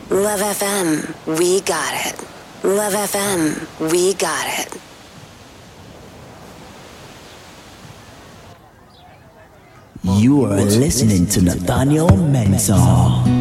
Love FM, we got it. Love FM, we got it. You are listening to Nathaniel Mensah.